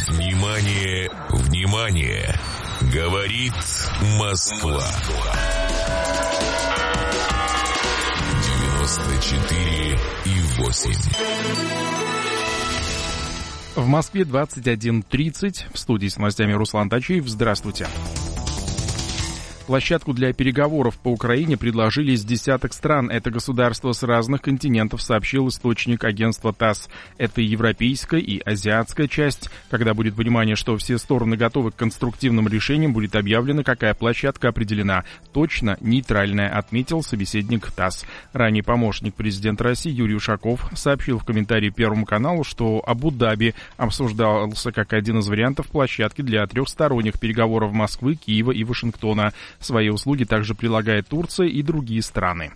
Внимание, внимание! Говорит Москва. 94,8. В Москве 21:30. В студии с новостями Руслан Тачиев. Здравствуйте. Площадку для переговоров по Украине предложили из десяток стран. Это государства с разных континентов, сообщил источник агентства ТАСС. Это и европейская, и азиатская часть. Когда будет понимание, что все стороны готовы к конструктивным решениям, будет объявлено, какая площадка определена. Точно нейтральная, отметил собеседник ТАСС. Ранее помощник президента России Юрий Ушаков сообщил в комментарии Первому каналу, что Абу-Даби обсуждался как один из вариантов площадки для трехсторонних переговоров Москвы, Киева и Вашингтона. Свои услуги также прилагает Турция и другие страны.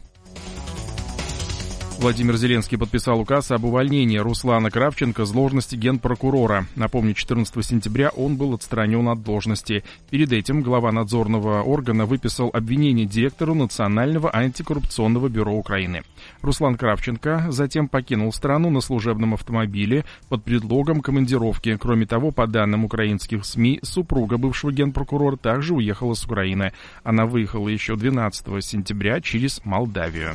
Владимир Зеленский подписал указ об увольнении Руслана Кравченко с должности генпрокурора. Напомню, 14 сентября он был отстранен от должности. Перед этим глава надзорного органа выписал обвинение директору Национального антикоррупционного бюро Украины. Руслан Кравченко затем покинул страну на служебном автомобиле под предлогом командировки. Кроме того, по данным украинских СМИ, супруга бывшего генпрокурора также уехала с Украины. Она выехала еще 12 сентября через Молдавию.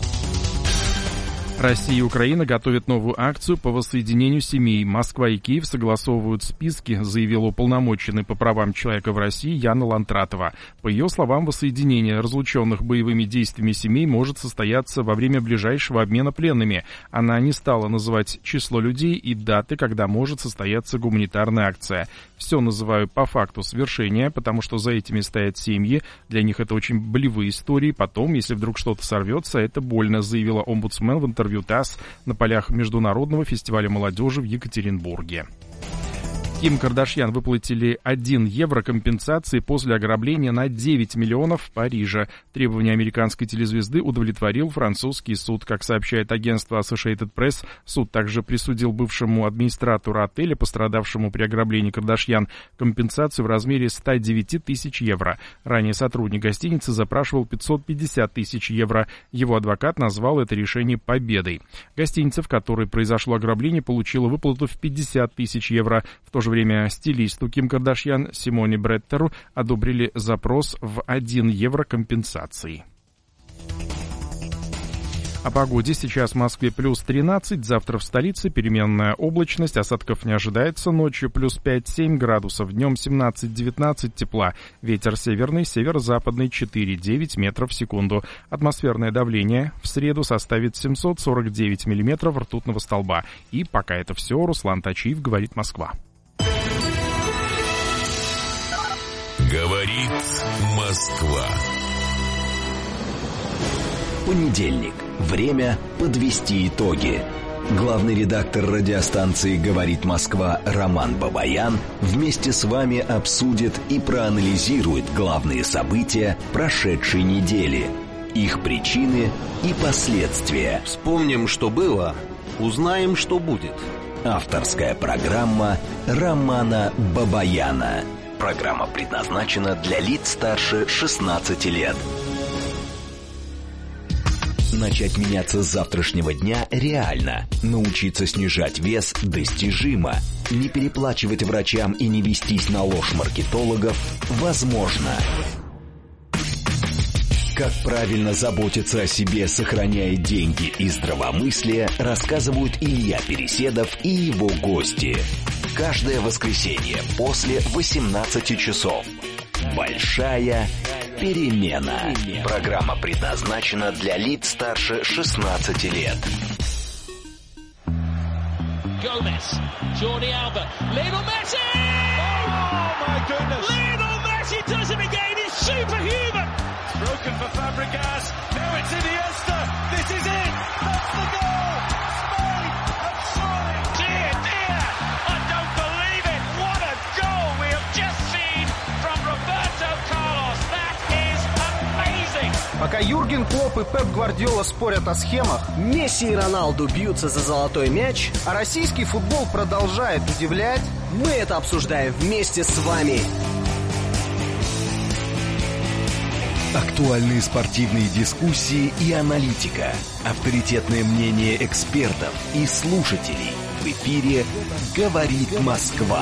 Россия и Украина готовят новую акцию по воссоединению семей. Москва и Киев согласовывают списки, заявила уполномоченный по правам человека в России Яна Лантратова. По ее словам, воссоединение разлученных боевыми действиями семей может состояться во время ближайшего обмена пленными. Она не стала называть число людей и даты, когда может состояться гуманитарная акция. Все называю по факту свершения, потому что за этими стоят семьи. Для них это очень болевые истории. Потом, если вдруг что-то сорвется, это больно, заявила омбудсмен в интервью ТАСС на полях Международного фестиваля молодежи в Екатеринбурге. Ким Кардашьян выплатили 1 евро компенсации после ограбления на 9 миллионов в Париже. Требования американской телезвезды удовлетворил французский суд. Как сообщает агентство Associated Press, суд также присудил бывшему администратору отеля, пострадавшему при ограблении Кардашьян, компенсацию в размере 109 тысяч евро. Ранее сотрудник гостиницы запрашивал 550 тысяч евро. Его адвокат назвал это решение победой. Гостиница, в которой произошло ограбление, получила выплату в 50 тысяч евро. В то же время стилисту Ким Кардашьян Симоне Бреттеру одобрили запрос в 1 евро компенсации. О погоде. Сейчас в Москве плюс 13, завтра в столице переменная облачность, осадков не ожидается, ночью плюс 5-7 градусов, днем 17-19 тепла, ветер северный, северо-западный 4-9 метров в секунду. Атмосферное давление в среду составит 749 миллиметров ртутного столба. И пока это все, Руслан Тачиев, говорит Москва. Говорит Москва. Понедельник. Время подвести итоги. Главный редактор радиостанции «Говорит Москва» Роман Бабаян вместе с вами обсудит и проанализирует главные события прошедшей недели, их причины и последствия. Вспомним, что было, узнаем, что будет. Авторская программа Романа Бабаяна. Программа предназначена для лиц старше 16 лет. Начать меняться с завтрашнего дня реально. Научиться снижать вес достижимо. Не переплачивать врачам и не вестись на ложь маркетологов возможно. Как правильно заботиться о себе, сохраняя деньги и здравомыслие, рассказывают Илья Переседов и его гости. Каждое воскресенье после 18 часов. Большая перемена. Программа предназначена для лиц старше 16 лет. Gomez, Jordi Alba, Lionel Messi! Oh my goodness! Lionel Messi does it again. He's superhuman. It's broken for Fabregas. Now it's Iniesta. This is it. That's the goal. Spain have surely. Dear, dear, I don't believe it. What a goal we have just seen from Roberto Carlos. That is amazing. Пока Юрген Клопп и Пеп Гвардиола спорят о схемах, Месси и Роналду бьются за золотой мяч, а российский футбол продолжает удивлять, мы это обсуждаем вместе с вами. Актуальные спортивные дискуссии и аналитика. Авторитетное мнение экспертов и слушателей. В эфире «Говорит Москва».